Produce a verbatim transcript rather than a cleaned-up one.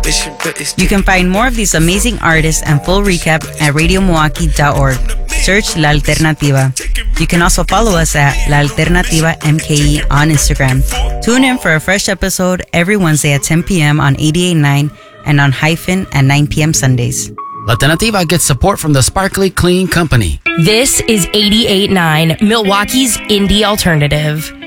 You can find more of these amazing artists and full recap at radio milwaukee dot org. Search La Alternativa. You can also follow us at La Alternativa M K E on Instagram. Tune in for a fresh episode every Wednesday at ten p.m. on eighty-eight point nine and on Hyphen at nine p.m. Sundays. La Alternativa gets support from the Sparkly Clean Company. This is eighty-eight point nine, Milwaukee's indie alternative.